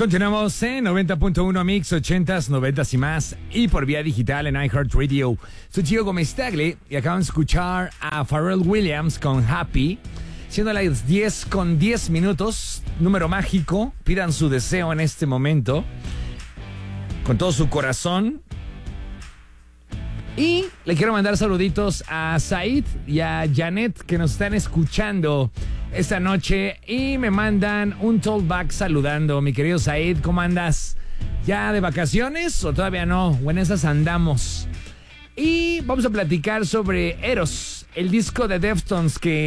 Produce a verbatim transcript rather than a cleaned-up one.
Continuamos en noventa punto uno Mix, ochentas, noventas y más, y por vía digital en iHeartRadio. Soy Gio Gómez Tagle y acaban de escuchar a Pharrell Williams con Happy, siendo las diez con diez minutos, número mágico. Pidan su deseo en este momento, con todo su corazón. Y le quiero mandar saluditos a Said y a Janet, que nos están escuchando esta noche y me mandan un talkback saludando. Mi querido Said, ¿cómo andas? ¿Ya de vacaciones o todavía no? O en esas andamos. Y vamos a platicar sobre Eros, el disco de Deftones que